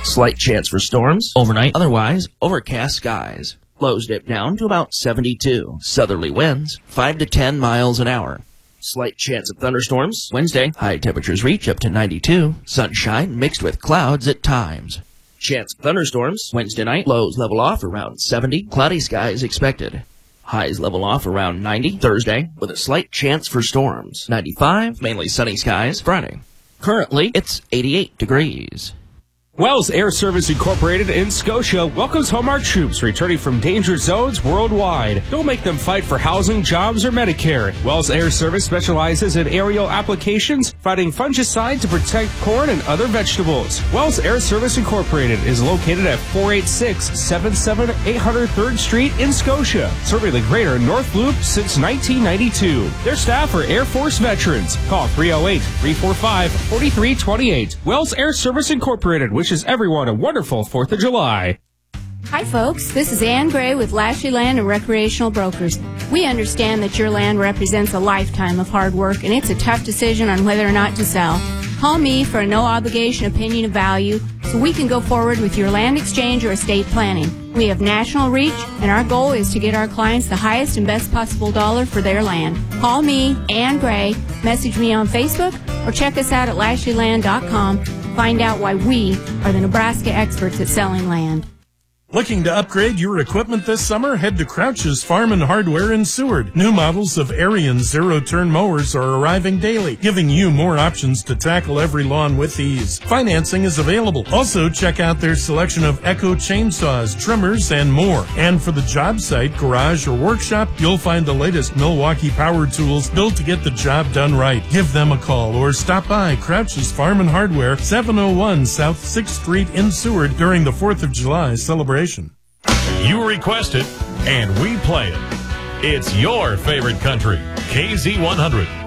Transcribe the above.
Slight chance for storms overnight, otherwise overcast skies. Lows dip down to about 72. Southerly winds 5 to 10 miles an hour. Slight chance of thunderstorms Wednesday. High temperatures reach up to 92. Sunshine mixed with clouds at times. Chance of thunderstorms Wednesday night. Lows level off around 70. Cloudy skies expected. Highs level off around 90 Thursday with a slight chance for storms. 95, mainly sunny skies Friday. Currently, it's 88 degrees. Wells Air Service Incorporated in Scotia welcomes home our troops returning from danger zones worldwide. Don't make them fight for housing, jobs, or Medicare. Wells Air Service specializes in aerial applications, fighting fungicide to protect corn and other vegetables. Wells Air Service Incorporated is located at 486-77 803rd Street in Scotia, serving the greater North Loop since 1992. Their staff are Air Force veterans. Call 308-345-4328. Wells Air Service Incorporated wishes everyone a wonderful 4th of July. Hi folks, this is Ann Gray with Lashley Land and Recreational Brokers. We understand that your land represents a lifetime of hard work and it's a tough decision on whether or not to sell. Call me for a no-obligation opinion of value so we can go forward with your land exchange or estate planning. We have national reach and our goal is to get our clients the highest and best possible dollar for their land. Call me, Ann Gray, message me on Facebook, or check us out at LashleyLand.com. Find out why we are the Nebraska experts at selling land. Looking to upgrade your equipment this summer? Head to Crouch's Farm and Hardware in Seward. New models of Arian zero-turn mowers are arriving daily, giving you more options to tackle every lawn with ease. Financing is available. Also, check out their selection of Echo chainsaws, trimmers, and more. And for the job site, garage, or workshop, you'll find the latest Milwaukee power tools built to get the job done right. Give them a call or stop by Crouch's Farm and Hardware, 701 South 6th Street in Seward during the 4th of July celebration. You request it, and we play it. It's your favorite country, KZ100.